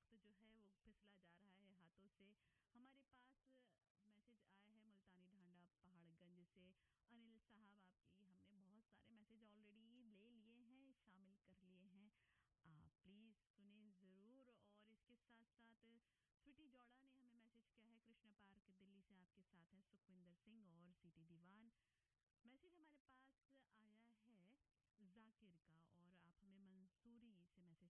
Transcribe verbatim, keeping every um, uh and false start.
वक्त जो है वो फिसला जा रहा है हाथों से। हमारे पास मैसेज आया है मुल्तानी ढांडा पहाड़गंज से। अनिल साहब, आपकी हमने बहुत सारे मैसेज ऑलरेडी ले लिए हैं, शामिल कर लिए हैं। आप प्लीज़ सुने ज़रूर। और इसके साथ साथ स्वीटी जौड़ा ने हमें मैसेज किया है, कृष्णा पार्क दिल्ली से आपके साथ है सुखविंदर सिंह और सीटी दीवान। मैसेज हमारे पास आया है जाकिर का, और आप हमें मंसूरी से मैसेज